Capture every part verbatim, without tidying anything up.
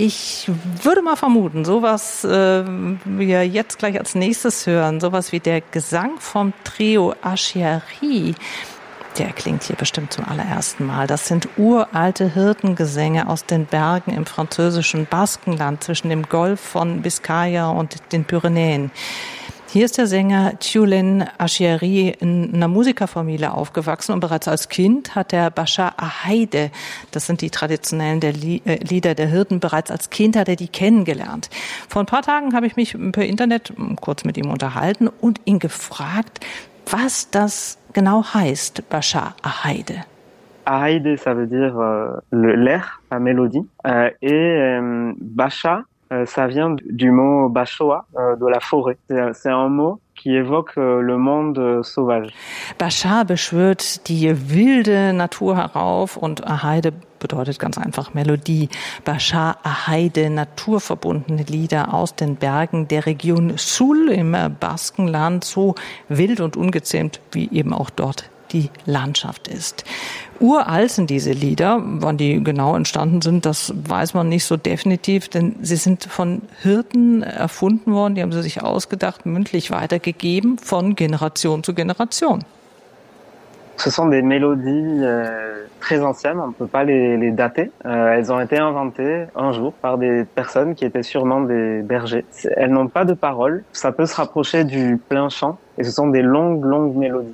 ich würde mal vermuten, sowas äh, wir jetzt gleich als nächstes hören, sowas wie der Gesang vom Trio Achiari, der klingt hier bestimmt zum allerersten Mal. Das sind uralte Hirtengesänge aus den Bergen im französischen Baskenland zwischen dem Golf von Biskaya und den Pyrenäen. Hier ist der Sänger Tjulen Achiari in einer Musikerfamilie aufgewachsen und bereits als Kind hat er Bachar Ahaide, das sind die traditionellen der Lieder der Hirten, bereits als Kind hat er die kennengelernt. Vor ein paar Tagen habe ich mich per Internet kurz mit ihm unterhalten und ihn gefragt, was das genau heißt, Bachar Ahaide. Ahaide, ça veut dire euh, le, l'air, la mélodie, euh, et euh, Bacha, euh, ça vient du mot Bachoa, euh, de la forêt. C'est, c'est un mot qui évoque euh, le monde euh, sauvage. Bachar beschwört die wilde Natur herauf und Ahaide bedeutet ganz einfach Melodie. Bachar Ahaide, naturverbundene Lieder aus den Bergen der Region Sul im Baskenland, so wild und ungezähmt wie eben auch dort die Landschaft ist. Uralt sind diese Lieder, wann die genau entstanden sind, das weiß man nicht so definitiv, denn sie sind von Hirten erfunden worden, die haben sie sich ausgedacht, mündlich weitergegeben von Generation zu Generation. Ce sont des mélodies euh, très anciennes, on ne peut pas les, les dater. Euh, elles ont été inventées un jour par des personnes qui étaient sûrement des bergers. Elles n'ont pas de paroles, ça peut se rapprocher du plain chant et ce sont des longues, longues mélodies.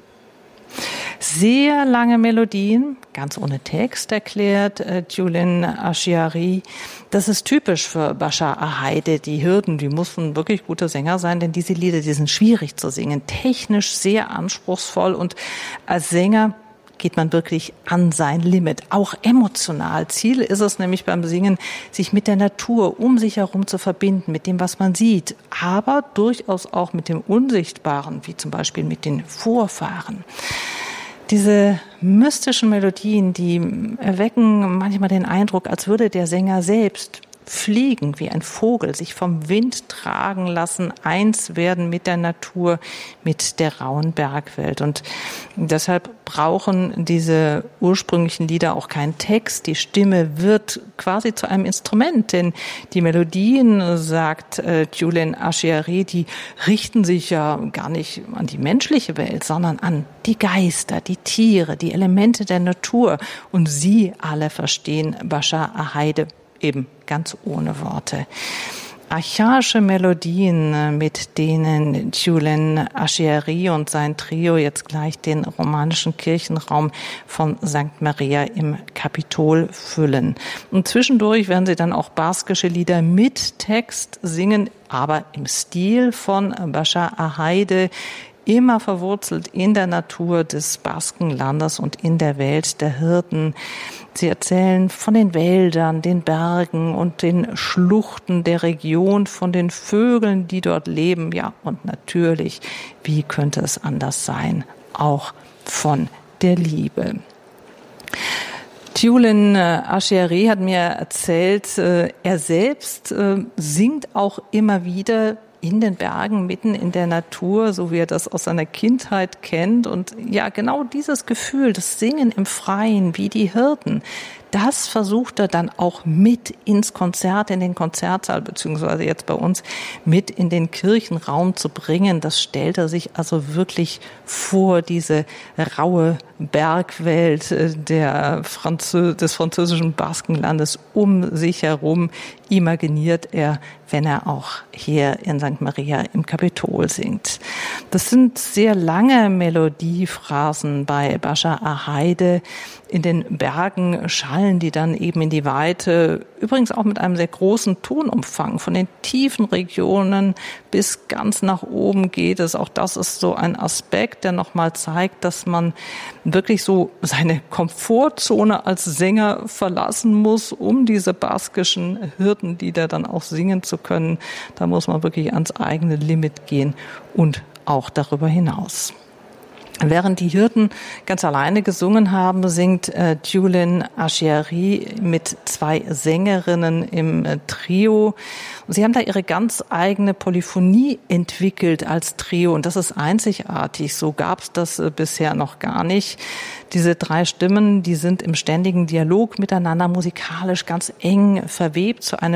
Sehr lange Melodien, ganz ohne Text, erklärt äh, Tjulen Achiari. Das ist typisch für Bachar Ahaide. Die Hirten, die mussten wirklich gute Sänger sein, denn diese Lieder, die sind schwierig zu singen, technisch sehr anspruchsvoll und als Sänger geht man wirklich an sein Limit, auch emotional. Ziel ist es nämlich beim Singen, sich mit der Natur um sich herum zu verbinden, mit dem, was man sieht, aber durchaus auch mit dem Unsichtbaren, wie zum Beispiel mit den Vorfahren. Diese mystischen Melodien, die erwecken manchmal den Eindruck, als würde der Sänger selbst fliegen wie ein Vogel, sich vom Wind tragen lassen, eins werden mit der Natur, mit der rauen Bergwelt. Und deshalb brauchen diese ursprünglichen Lieder auch keinen Text. Die Stimme wird quasi zu einem Instrument, denn die Melodien, sagt äh, Tjulen Achiari, die richten sich ja gar nicht an die menschliche Welt, sondern an die Geister, die Tiere, die Elemente der Natur. Und sie alle verstehen Bachar Ahaide eben ganz ohne Worte. Archaische Melodien, mit denen Tjulen Achiari und sein Trio jetzt gleich den romanischen Kirchenraum von Sankt Maria im Kapitol füllen. Und zwischendurch werden sie dann auch baskische Lieder mit Text singen, aber im Stil von Bachar Ahaide, immer verwurzelt in der Natur des Baskenlandes und in der Welt der Hirten. Sie erzählen von den Wäldern, den Bergen und den Schluchten der Region, von den Vögeln, die dort leben. Ja, und natürlich, wie könnte es anders sein, auch von der Liebe. Tjulen Achiari hat mir erzählt, er selbst singt auch immer wieder in den Bergen, mitten in der Natur, so wie er das aus seiner Kindheit kennt. Und ja, genau dieses Gefühl, das Singen im Freien, wie die Hirten, das versucht er dann auch mit ins Konzert, in den Konzertsaal, beziehungsweise jetzt bei uns mit in den Kirchenraum zu bringen. Das stellt er sich also wirklich vor, diese raue Bergwelt der Franzö- des französischen Baskenlandes um sich herum imaginiert er, wenn er auch hier in Sankt Maria im Kapitol singt. Das sind sehr lange Melodiephrasen bei Bachar Ahaide. In den Bergen schallen die dann eben in die Weite, übrigens auch mit einem sehr großen Tonumfang. Von den tiefen Regionen bis ganz nach oben geht es. Auch das ist so ein Aspekt, der nochmal zeigt, dass man wirklich so seine Komfortzone als Sänger verlassen muss, um diese baskischen Hirtenlieder dann auch singen zu können. Da muss man wirklich ans eigene Limit gehen und auch darüber hinaus. Während die Hirten ganz alleine gesungen haben, singt äh, Tjulen Achiari mit zwei Sängerinnen im äh, Trio. Und sie haben da ihre ganz eigene Polyphonie entwickelt als Trio und das ist einzigartig. So gab es das äh, bisher noch gar nicht. Diese drei Stimmen, die sind im ständigen Dialog miteinander musikalisch ganz eng verwebt zu einem